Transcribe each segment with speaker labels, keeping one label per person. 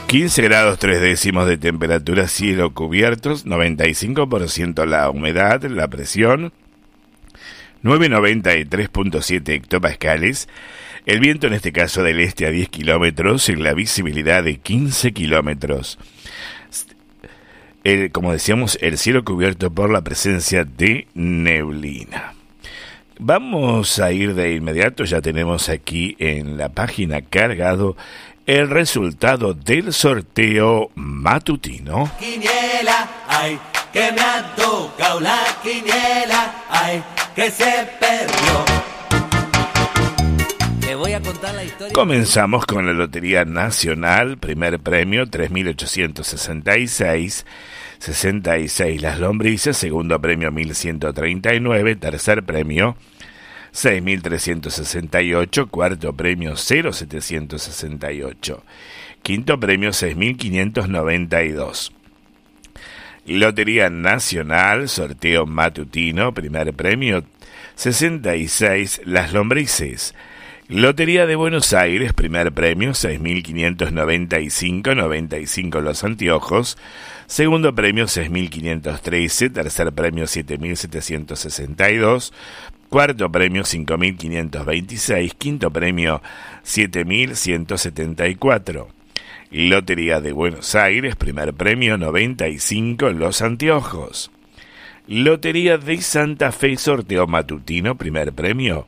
Speaker 1: 15 grados 3 décimos de temperatura, cielo cubiertos, 95% la humedad, la presión, 993.7 hectopascales, el viento en este caso del este a 10 kilómetros, en la visibilidad de 15 kilómetros. Como decíamos, el cielo cubierto por la presencia de neblina. Vamos a ir de inmediato, ya tenemos aquí en la página cargado el resultado del sorteo matutino.
Speaker 2: Quiniela, ay, que me ha tocado la quiniela, ay, que se perdió. Te voy a contar la historia.
Speaker 1: Comenzamos con la Lotería Nacional, primer premio 3.866 las lombrices, segundo premio 1.139, tercer premio 6.368, cuarto premio 0.768, quinto premio 6.592. Lotería Nacional, sorteo matutino, primer premio 66 las lombrices. Lotería de Buenos Aires, primer premio 6.595, 95 los anteojos, segundo premio 6.513, tercer premio 7.762, cuarto premio 5.526, quinto premio 7.174. Lotería de Buenos Aires, primer premio 95 los anteojos. Lotería de Santa Fe, sorteo matutino, primer premio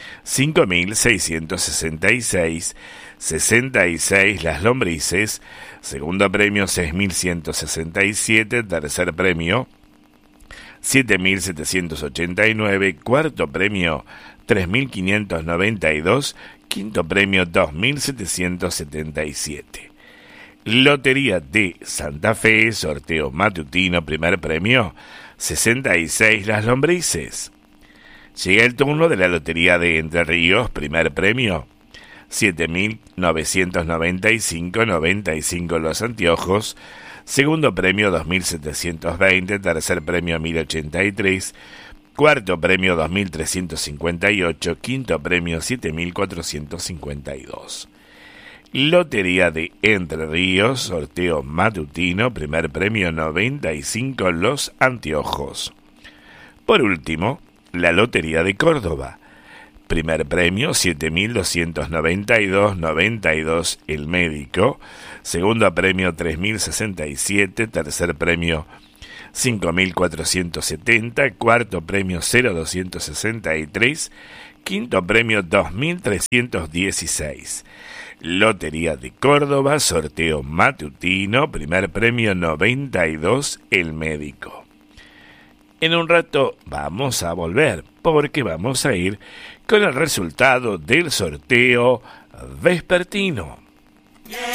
Speaker 1: 5.666, 66 las lombrices, segundo premio 6.167, tercer premio 7.789, cuarto premio 3.592, quinto premio 2.777. Lotería de Santa Fe, sorteo matutino, primer premio 66 las lombrices. Llega el turno de la Lotería de Entre Ríos, primer premio 7.995, 95 los anteojos, segundo premio 2.720, tercer premio 1.083, cuarto premio 2.358, quinto premio 7.452. Lotería de Entre Ríos, sorteo matutino, primer premio 95 los anteojos. Por último, la Lotería de Córdoba, primer premio 7.292, 92 el médico, segundo premio 3.067, tercer premio 5.470, cuarto premio 0.263, quinto premio 2.316. Lotería de Córdoba, sorteo matutino, primer premio 92 el médico. En un rato vamos a volver, porque vamos a ir con el resultado del sorteo vespertino.